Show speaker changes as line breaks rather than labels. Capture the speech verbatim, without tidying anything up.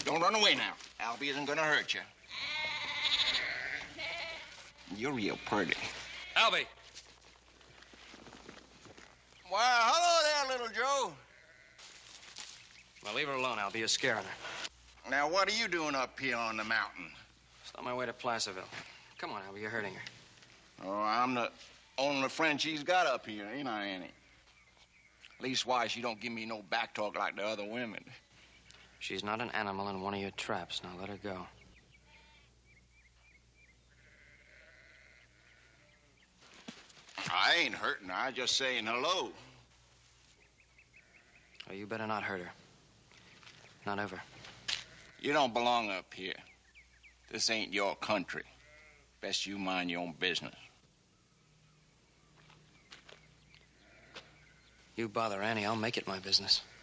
Don't run away now. Albie isn't gonna hurt you. You're real pretty.
Albie!
Why, hello there, little Joe.
Well, leave her alone, Albie. You're scaring her.
Now, what are you doing up here on the mountain?
It's on my way to Placerville. Come on, Albie. You're hurting her.
Oh, I'm the only friend she's got up here, ain't I, Annie? Leastwise, she don't give me no back talk like the other women.
She's not an animal in one of your traps. Now let her go.
I ain't hurting her. I just saying hello.
Oh, you better not hurt her. Not ever.
You don't belong up here. This ain't your country. Best you mind your own business.
You bother Annie, I'll make it my business.